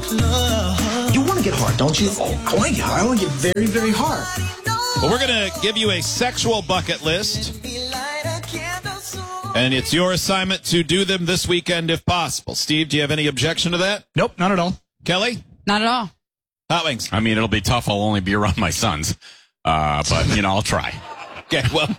You want to get hard, don't you? Oh, I want to get hard. I want to get very, very hard. Well, we're going to give you a sexual bucket list. And it's your assignment to do them this weekend if possible. Steve, do you have any objection to that? Nope, not at all. Kelly? Not at all. Hot Wings? I mean, it'll be tough. I'll only be around my sons. But, I'll try. Okay, well.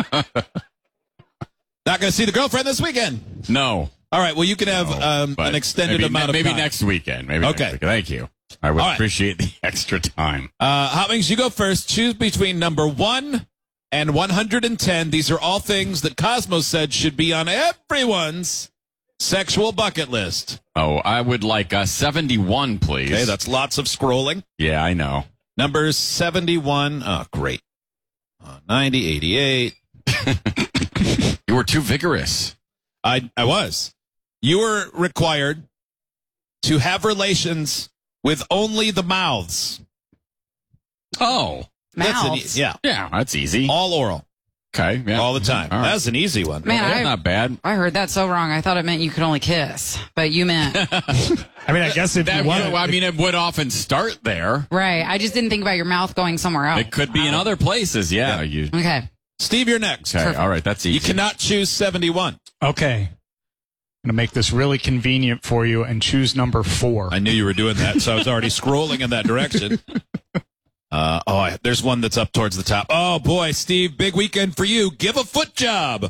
Not going to see the girlfriend this weekend? No. All right, well, you can have an extended amount of time. Maybe next weekend. Okay. Next weekend. Thank you. I would appreciate the extra time. Hot Wings, you go first. Choose between number 1 and 110. These are all things that Cosmo said should be on everyone's sexual bucket list. Oh, I would like 71, please. Okay, that's lots of scrolling. Yeah, I know. Number 71. Oh, great. 90, 88. You were too vigorous. I was. You were required to have relations with only the mouths. Oh. Mouths. Yeah. Yeah, that's easy. All oral. Okay. Yeah. All the time. All right. That's an easy one. Man, That's not bad. I heard that so wrong. I thought it meant you could only kiss, but you meant I mean, I guess if you want it would often start there. right. I just didn't think about your mouth going somewhere else. It could be in other places. Yeah. Okay. Steve, you're next. Okay. All right. That's easy. You cannot choose 71. Okay. I'm going to make this really convenient for you and choose number 4. I knew you were doing that, so I was already scrolling in that direction. There's one that's up towards the top. Oh, boy, Steve, big weekend for you. Give a foot job.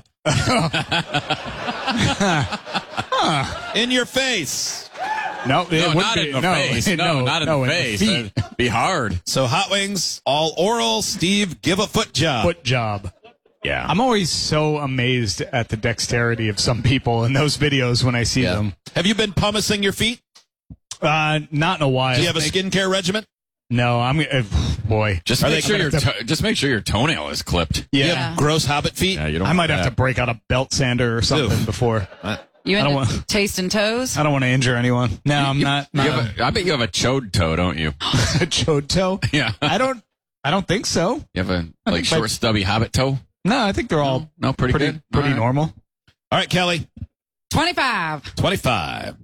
In your face. No, it No, wouldn't not be. in the face. No, not in the face. feet. That'd be hard. So, Hot Wings, all oral. Steve, give a foot job. Foot job. Yeah. I'm always so amazed at the dexterity of some people in those videos when I see them. Have you been pumicing your feet? Not in a while. Do you have a skincare regimen? No, boy. Just make sure your toenail is clipped. Yeah. You have gross hobbit feet? Yeah, you don't I might want have to break out a belt sander or something Oof. before. You I don't into want- tasting toes? I don't want to injure anyone. No, I'm not. I bet you have a chode toe, don't you? A chode toe? Yeah. I don't think so. You have a think short, stubby hobbit toe? No, I think they're all No, pretty good. pretty All right. normal. All right, Kelly. 25. 25.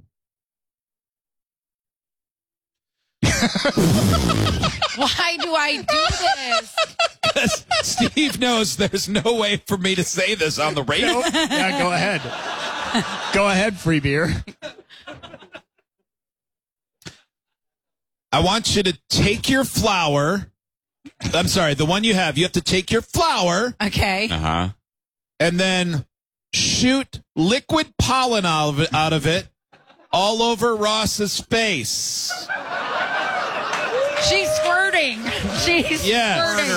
Why do I do this? Steve knows there's no way for me to say this on the radio. Yeah, go ahead. Go ahead, free beer. I want you to take your flour. I'm sorry, the one you have to take your flour Okay. Uh-huh. and then shoot liquid pollen out of it all over Ross's face. She's squirting. She's squirting.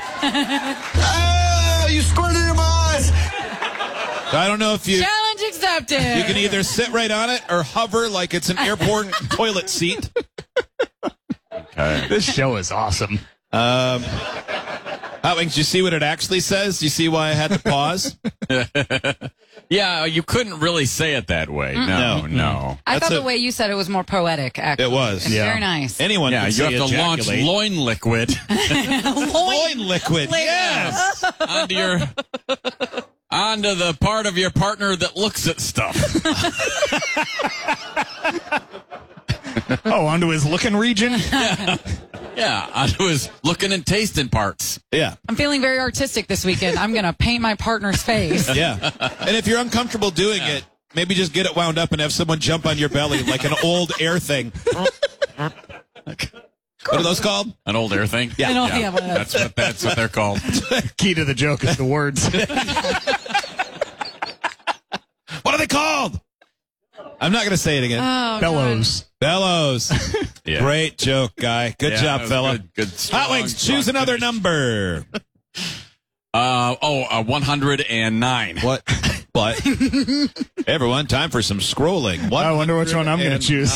Oh, you squirted in my eyes. I don't know if you Challenge accepted. you can either sit right on it or hover like it's an airport toilet seat. Okay. This show is awesome. Hot Wings, do you see what it actually says? Do you see why I had to pause? Yeah, you couldn't really say it that way. No. No. I That's thought the way you said it was more poetic, actually. It was. It's Yeah. very nice. Anyone Yeah, can you say have to launch ejaculate. loin liquid Loin liquid. Yes. onto the part of your partner that looks at stuff. Oh, onto his looking region? Yeah, onto his looking and tasting parts. Yeah. I'm feeling very artistic this weekend. I'm going to paint my partner's face. Yeah. And if you're uncomfortable doing it, maybe just get it wound up and have someone jump on your belly like an old air thing. What are those called? An old air thing. I don't think I have That's what they're called. Key to the joke is the words. What are they called? I'm not going to say it again. Oh, Bellows. Bellows. Yeah. Great joke, guy. Good Yeah, job, that was fella. Good, strong, Hot Wings, strong choose another finish. number. 109. But everyone, time for some scrolling. I wonder which one I'm gonna choose.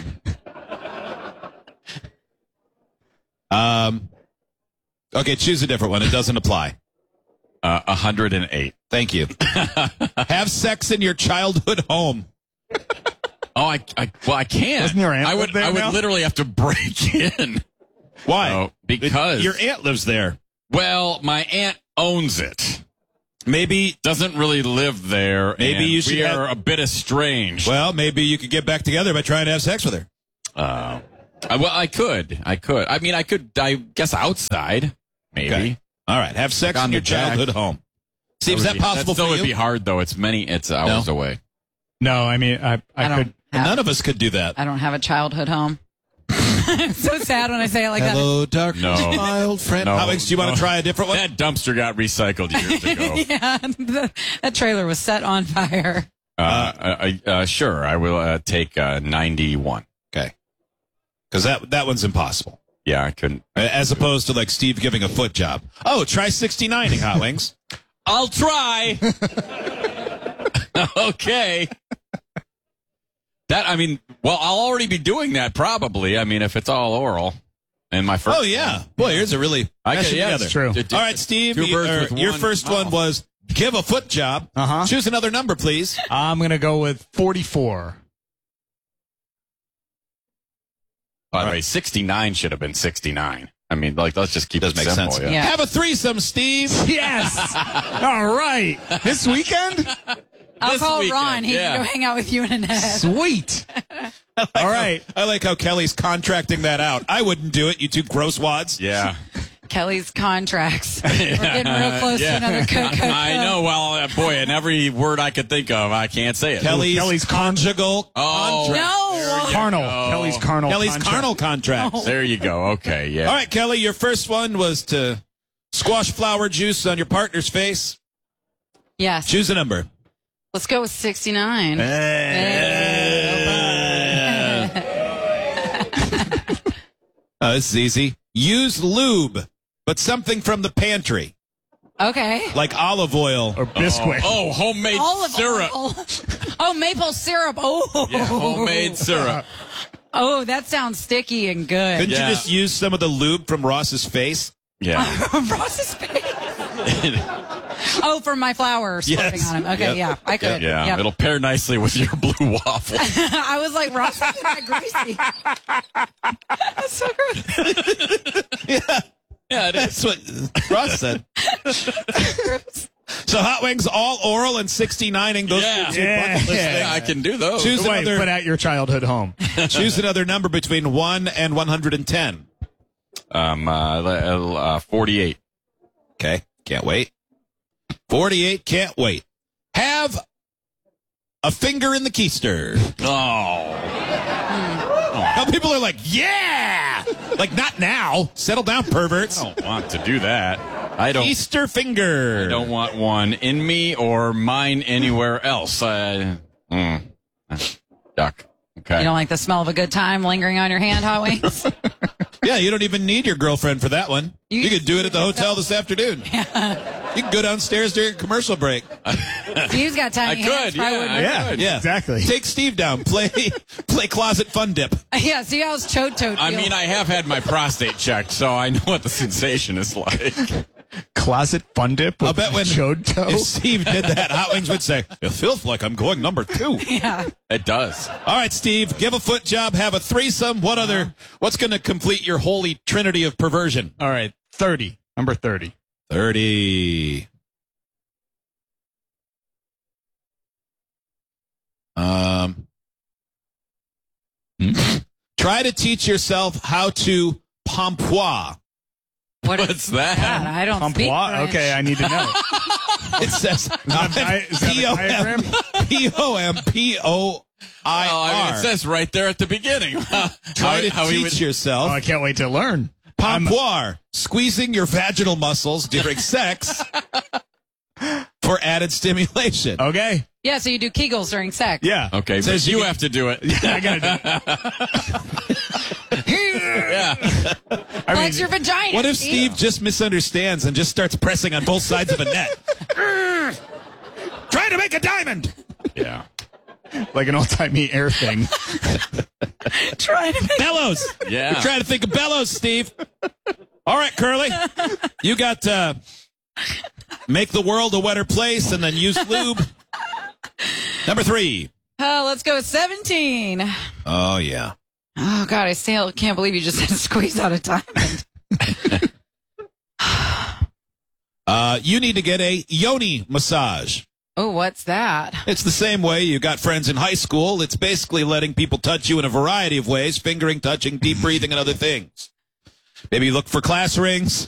109. Okay, choose a different one. It doesn't apply. 108. Thank you. Have sex in your childhood home. Oh, I can't. Doesn't your aunt I live would there now? literally have to break in. Why? Oh, because your aunt lives there. Well, my aunt owns it. Maybe. Doesn't really live there. Maybe and you should we have- are a bit estranged. Well, maybe you could get back together by trying to have sex with her. Well, I could. I mean, I guess outside, maybe. Okay. All right. Have sex Like on in your the deck. childhood home. Steve, is that possible That for would you? be hard, though. It's hours away. No, I mean, I could. None of us could do that. I don't have a childhood home. It's so sad when I say it like that. Hello, dark No. child friend. No, Alex, do you want no. to try a different one? That dumpster got recycled years ago. Yeah, that trailer was set on fire. Sure, I will take 91. Okay. Because that one's impossible. Yeah, I couldn't. As opposed to like Steve giving a foot job. Oh, try 69ing Hot Wings. I'll try. Okay. I'll already be doing that probably. I mean, if it's all oral. And my first. Oh, yeah. Boy, here's a really meshing together. True. All right, Steve, Two birds with your one first one mouth. was give a foot job. Uh-huh. Choose another number, please. I'm going to go with 44. By the way, 69 should have been 69. I mean, like, let's just keep Does it make simple. sense. Yeah. Have a threesome, Steve. Yes. All right. This weekend? I'll This call weekend, Ron. He yeah. can go hang out with you and Annette. Sweet. All right. I like how Kelly's contracting that out. I wouldn't do it, you two gross wads. Yeah. Kelly's contracts. We're getting real close to another cook. I know. Well, boy, and every word I could think of, I can't say it. Kelly's conjugal Oh. contract. No. Carnal. go. Kelly's carnal. Kelly's contract. carnal contract. There you go. Okay, yeah. All right, Kelly, your first one was to squash flower juice on your partner's face. Yes. Choose a number. Let's go with 69. This is easy. Use lube, but something from the pantry, Okay. like olive oil. Or Bisquick. Oh, homemade Olive syrup. oil. Oh, maple syrup. Oh. Yeah, homemade syrup. Oh, that sounds sticky and good. Couldn't Yeah. you just use some of the lube from Ross's face? Yeah. Ross's face. Oh, from my flour squirting Yes. on him. Okay, Yep. yeah, I could. Yeah. Yep. It'll pair nicely with your blue waffle. I was like, Ross isn't that greasy. That's so gross. Yeah, that's what Ross said. So Hot Wings, all oral and 69ing. Those Yeah. are two bucket list Yeah. Yeah, I things. can do those. Choose Good way to another, put out your childhood home. choose another number between 1 and 110. 48. Okay, can't wait. 48, can't wait. Have a finger in the keister. Oh. Now people are like, yeah! Like, not now. Settle down, perverts. I don't want to do that. I don't. Keister finger. I don't want one in me or mine anywhere else. Duck. Okay. You don't like the smell of a good time lingering on your hand, Hot Wings? Yeah, you don't even need your girlfriend for that one. You could do it at the yourself. hotel this afternoon. You can go downstairs during a commercial break. Steve's got I tiny hands. could, probably yeah. wouldn't- Yeah, Yeah, exactly. Take Steve down. Play closet fun dip. Yeah, see how's Chode Toad I feel? mean, I have had my prostate checked, so I know what the sensation is like. Closet fun dip with I'll bet when chode toe. if Steve did that, Hot Wings would say, "It feels like I'm going number 2." Yeah. It does. All right, Steve, give a foot job, have a threesome. What's going to complete your holy trinity of perversion? All right, 30. Number 30. 30. Try to teach yourself how to pompoir. What's that? God, I don't speak Pompoir? French. Okay, I need to know. It says Is that a diagram? P-O-M-P-O-I-R. Oh, I mean, it says right there at the beginning. Try to how he teach would- yourself. Oh, I can't wait to learn. Pompoir, squeezing your vaginal muscles during sex for added stimulation. Okay. Yeah, so you do Kegels during sex. Yeah. Okay, but Says you you can- have to do it. I gotta do Yeah. Flex your vagina. What if Steve just misunderstands and just starts pressing on both sides of a net? Trying to make a diamond. Yeah. like an old-timey air thing. Trying to make Bellows. Yeah. You're trying to think of bellows, Steve. All right, Curly. You got make the world a wetter place and then use lube. Number 3. let's go with 17. Oh, yeah. Oh, God, I still can't believe you just had to squeeze out a diamond. You need to get a yoni massage. Oh, what's that? It's the same way you got friends in high school. It's basically letting people touch you in a variety of ways, fingering, touching, deep breathing, and other things. Maybe you look for class rings.